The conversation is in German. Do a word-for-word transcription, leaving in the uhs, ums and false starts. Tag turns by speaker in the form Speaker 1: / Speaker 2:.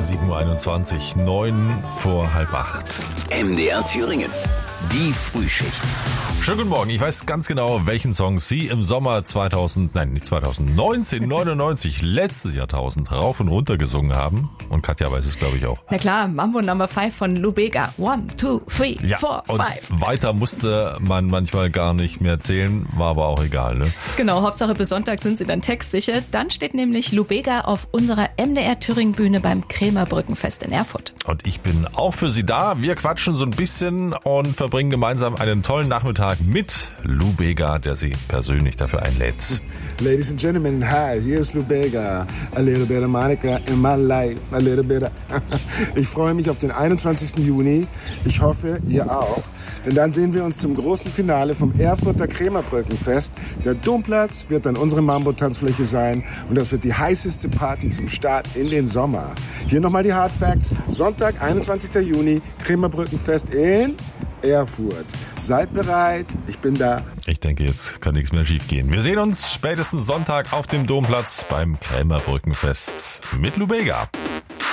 Speaker 1: sieben Uhr einundzwanzig, neun vor halb acht.
Speaker 2: M D R Thüringen. Die Frühschicht.
Speaker 1: Schönen guten Morgen. Ich weiß ganz genau, welchen Song Sie im Sommer zweitausend, nein, nicht zweitausend, neunzehnhundertneunundneunzig, letztes Jahrtausend, rauf und runter gesungen haben. Und Katja weiß es, glaube ich, auch.
Speaker 3: Na klar, Mambo Number Five von Lou Bega. One, two, three,
Speaker 1: ja,
Speaker 3: four,
Speaker 1: und
Speaker 3: five.
Speaker 1: Weiter musste man manchmal gar nicht mehr zählen, war aber auch egal, ne?
Speaker 3: Genau, Hauptsache bis Sonntag sind Sie dann textsicher. Dann steht nämlich Lou Bega auf unserer M D R Thüringen Bühne beim Krämerbrückenfest in Erfurt.
Speaker 1: Und ich bin auch für Sie da. Wir quatschen so ein bisschen und verbringen gemeinsam einen tollen Nachmittag mit Lou Bega, der Sie persönlich dafür einlädt.
Speaker 4: Ladies and gentlemen, hi, hier ist Lou Bega. A little bit of Monica in my life, a little bit of... Ich freue mich auf den einundzwanzigsten Juni. Ich hoffe, ihr auch. Denn dann sehen wir uns zum großen Finale vom Erfurter Krämerbrückenfest. Der Domplatz wird dann unsere Mambo-Tanzfläche sein. Und das wird die heißeste Party zum Start in den Sommer. Hier nochmal die Hard Facts. Sonntag, einundzwanzigsten Juni, Krämerbrückenfest in Erfurt. Seid bereit, ich bin da.
Speaker 1: Ich denke, jetzt kann nichts mehr schief gehen. Wir sehen uns spätestens Sonntag auf dem Domplatz beim Krämerbrückenfest mit Lou Bega.